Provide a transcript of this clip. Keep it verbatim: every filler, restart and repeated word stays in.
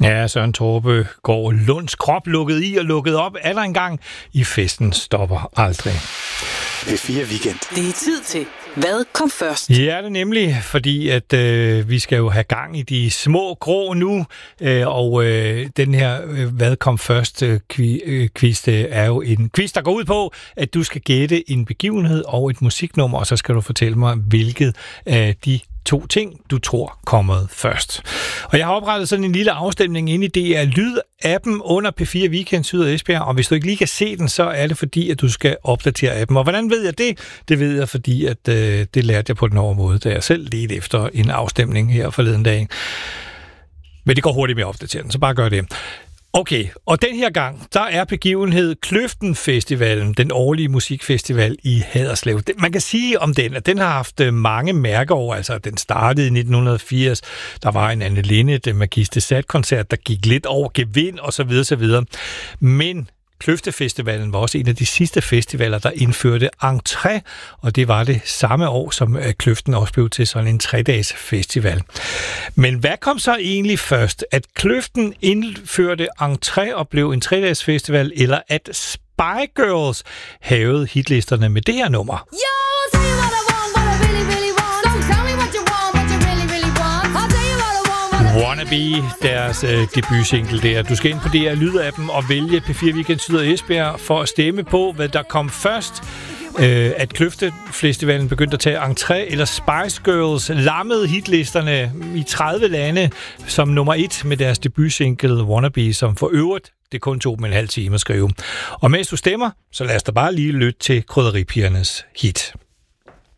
Ja, Søren Torpe går Lunds krop lukket i og lukket op. Er der engang i festen stopper aldrig. P fire Weekend. Det er tid til Hvad kom først? Ja, det er nemlig, fordi at øh, vi skal jo have gang i de små grå nu, øh, og øh, den her øh, Hvad kom først øh, quiz, det er jo en quiz, der går ud på, at du skal gætte en begivenhed og et musiknummer, og så skal du fortælle mig, hvilket af de to ting, du tror kommer først. Og jeg har oprettet sådan en lille afstemning inde i D R Lyd-appen under P fire Weekend Syd og Esbjerg, og hvis du ikke lige kan se den, så er det fordi, at du skal opdatere appen. Og hvordan ved jeg det? Det ved jeg, fordi at, øh, det lærte jeg på den over måde, da jeg selv ledte efter en afstemning her forleden dag. Men det går hurtigt med at opdatere den, så bare gør det. Okay, og den her gang, der er begivenhed Kløften Festivalen, den årlige musikfestival i Haderslev. Man kan sige om den, at den har haft mange mærkeår, altså den startede i nitten firs, der var en Anne Linnet Magiste Sat-koncert, der gik lidt over gevind og så videre, så videre. Men Kløftefestivalen var også en af de sidste festivaler, der indførte entré, og det var det samme år, som Kløften også blev til sådan en tre-dages festival. Men hvad kom så egentlig først? At Kløften indførte entré og blev en tre-dages festival, eller at Spy Girls havede hitlisterne med det her nummer? Yo, I'll tell you what I want, what I really, really want. Don't tell me what you want, what you really, really want. I'll tell you what I want, what I really, Wannabe, deres øh, debutsingle der. Du skal ind på D R Lyd-appen og vælge P fire Weekend Syd og Esbjerg for at stemme på, hvad der kom først. Øh, at Kløftefestivalen begyndte at tage entré, eller Spice Girls lammede hitlisterne i tredive lande som nummer et med deres debutsingle Wannabe, som for øvrigt det kun tog dem en halv time at skrive. Og mens du stemmer, så lad os da bare lige lytte til Krydderipigernes hit.